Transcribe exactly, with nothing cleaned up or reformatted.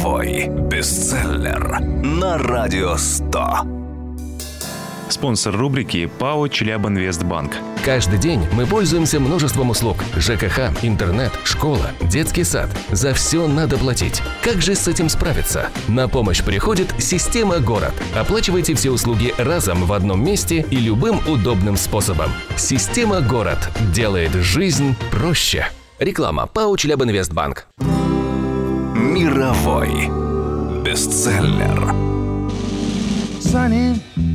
Мировой бестселлер на Радио сто. Спонсор рубрики ПАО «Челябинвестбанк». Каждый день мы пользуемся множеством услуг. ЖКХ, интернет, школа, детский сад. За все надо платить. Как же с этим справиться? На помощь приходит система «Город». Оплачивайте все услуги разом в одном месте и любым удобным способом. Система «Город» делает жизнь проще. Реклама. ПАО «Челябинвестбанк». Мировой бестселлер. Sunny